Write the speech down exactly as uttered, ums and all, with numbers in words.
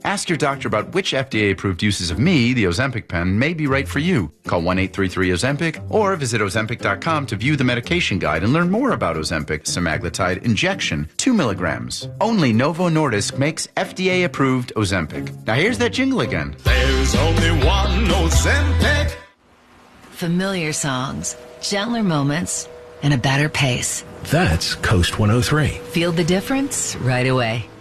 Ask your doctor about which F D A-approved uses of me, the Ozempic pen, may be right for you. Call one eight three three Ozempic or visit Ozempic dot com to view the medication guide and learn more about Ozempic semaglutide injection, two milligrams. Only Novo Nordisk makes F D A-approved Ozempic. Now here's that jingle again. There's only one Ozempic. Familiar songs, gentler moments, and a better pace. That's Coast one oh three. Feel the difference right away.